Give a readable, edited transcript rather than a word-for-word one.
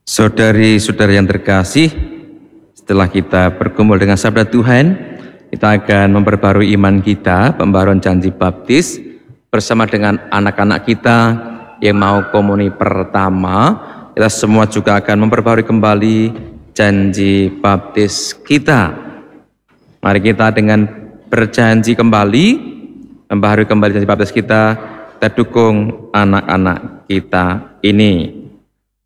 Saudari-saudari yang terkasih, setelah kita berkumpul dengan sabda Tuhan, kita akan memperbarui iman kita, pembaruan janji baptis, bersama dengan anak-anak kita yang mau komuni pertama. Kita semua juga akan memperbarui kembali janji baptis kita. Mari kita dengan berjanji kembali, memperbarui kembali janji baptis kita dukung anak-anak kita ini.